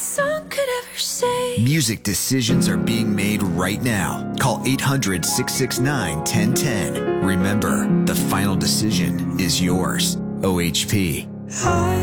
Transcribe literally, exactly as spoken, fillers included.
that song could ever say. Music decisions are being made right now. Call eight hundred, six six nine, one zero one zero. Remember, the final decision is yours. O H P.